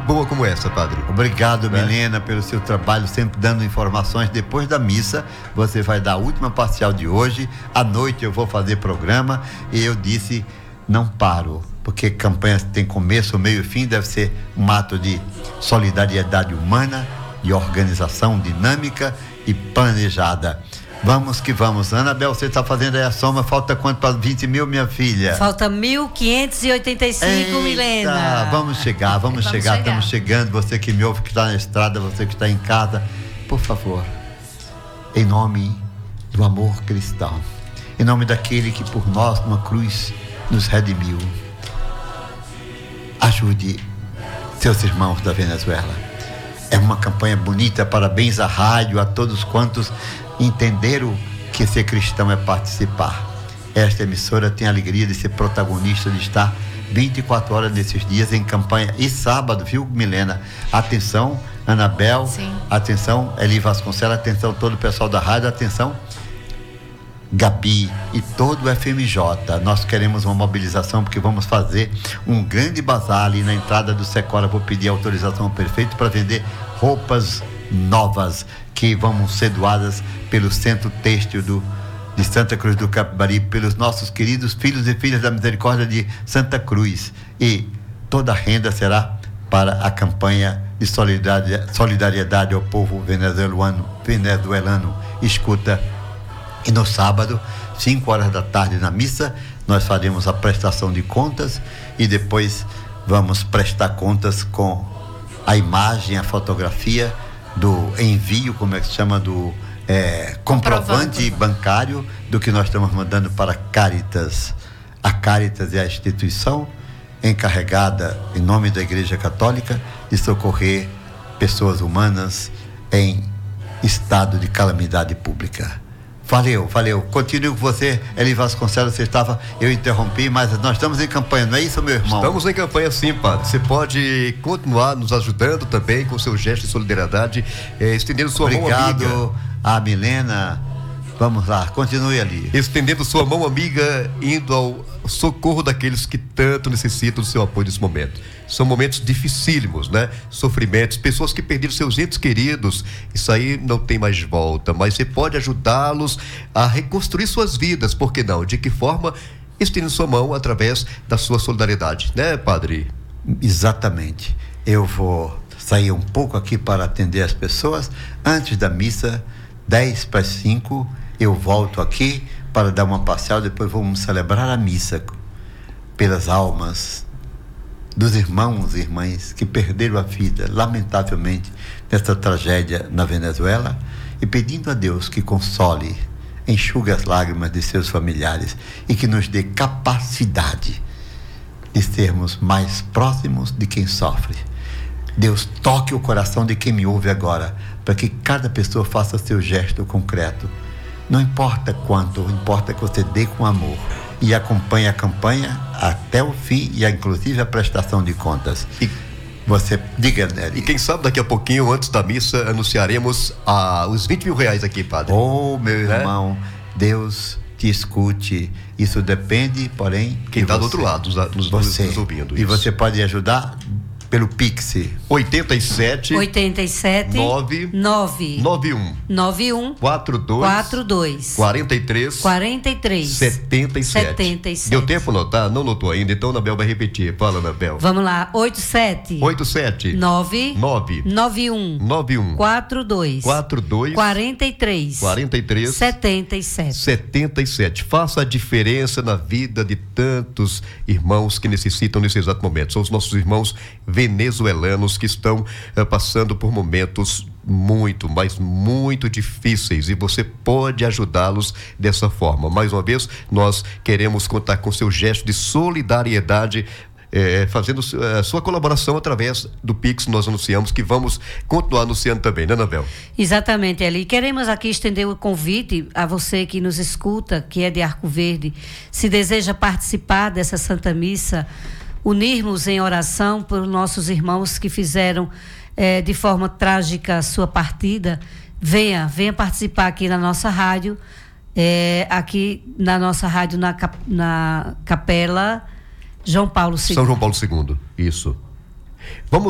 boa como essa, padre. Obrigado, Milena, pelo seu trabalho, sempre dando informações. Depois da missa, você vai dar a última parcial de hoje. À noite eu vou fazer programa e eu disse, não paro, porque campanha tem começo, meio e fim, deve ser um ato de solidariedade humana, de organização dinâmica e planejada. Vamos que vamos. Anabel, você está fazendo aí a soma, falta quanto para 20 mil, minha filha? Falta 1.585, Milena. Vamos chegar, estamos chegando. Você que me ouve, que está na estrada, você que está em casa, por favor, em nome do amor cristão, em nome daquele que por nós, numa cruz, nos redimiu, ajude seus irmãos da Venezuela. É uma campanha bonita, parabéns à rádio, a todos quantos entenderam que ser cristão é participar. Esta emissora tem a alegria de ser protagonista, de estar 24 horas nesses dias em campanha. E sábado, viu, Milena? Atenção, Anabel. Sim. Atenção, Eli Vasconcelos. Atenção, todo o pessoal da rádio. Atenção, Gabi e todo o FMJ. Nós queremos uma mobilização porque vamos fazer um grande bazar ali na entrada do Secora. Vou pedir autorização ao prefeito para vender roupas novas que vão ser doadas pelo Centro Têxtil de Santa Cruz do Capibari, pelos nossos queridos filhos e filhas da Misericórdia de Santa Cruz. E toda a renda será para a campanha de solidariedade ao povo venezuelano. Escuta, e no sábado, 5 horas da tarde na missa, nós faremos a prestação de contas e depois vamos prestar contas com a imagem, a fotografia do envio, como é que se chama, do comprovante bancário do que nós estamos mandando para Caritas. A Caritas é a instituição encarregada, em nome da Igreja Católica, de socorrer pessoas humanas em estado de calamidade pública. Valeu. Continuo com você, Eli Vasconcelos. Eu interrompi, mas nós estamos em campanha, não é isso, meu irmão? Estamos em campanha sim, padre. Você pode continuar nos ajudando também com seu gesto de solidariedade, estendendo sua mão amiga. Obrigado a Milena. Vamos lá, continue ali. Estendendo sua mão amiga, indo ao socorro daqueles que tanto necessitam do seu apoio nesse momento. São momentos dificílimos, né? Sofrimentos, pessoas que perderam seus entes queridos. Isso aí não tem mais volta, mas você pode ajudá-los a reconstruir suas vidas, por que não? De que forma? Estendendo sua mão através da sua solidariedade, né, padre? Exatamente. Eu vou sair um pouco aqui para atender as pessoas. Antes da missa, 4:50, eu volto aqui para dar uma parcial, depois vamos celebrar a missa pelas almas dos irmãos e irmãs que perderam a vida, lamentavelmente, nessa tragédia na Venezuela, e pedindo a Deus que console, enxugue as lágrimas de seus familiares e que nos dê capacidade de sermos mais próximos de quem sofre. Deus toque o coração de quem me ouve agora, para que cada pessoa faça seu gesto concreto. Não importa quanto, importa que você dê com amor e acompanhe a campanha até o fim e inclusive a prestação de contas. E você, diga, Nery. E quem sabe daqui a pouquinho, antes da missa, anunciaremos os 20 mil reais aqui, padre. Oh, meu irmão, Deus te escute. Isso depende, porém, quem está do outro lado, nos ouvindo. E você pode ajudar pelo Pix 87 9 91 42 43 77. Deu tempo notar? Não notou ainda, então Anabel vai repetir. Fala, Anabel. Vamos lá, 87 9 91 42 43 77. Faça a diferença na vida de tantos irmãos que necessitam nesse exato momento. São os nossos irmãos venezuelanos que estão passando por momentos muito, mas muito difíceis, e você pode ajudá-los dessa forma. Mais uma vez, nós queremos contar com seu gesto de solidariedade, fazendo a sua colaboração através do Pix. Nós anunciamos que vamos continuar anunciando também, né, Anabel? Exatamente, Eli. Queremos aqui estender o convite a você que nos escuta, que é de Arco Verde, se deseja participar dessa Santa Missa, unirmos em oração por nossos irmãos que fizeram de forma trágica a sua partida. Venha participar aqui na nossa rádio, na Capela João Paulo II. São João Paulo II, isso. Vamos